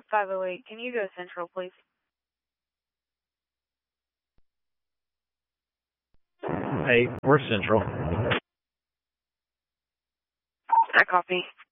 508. Can you go Central, please? Hey, we're Central. I copy.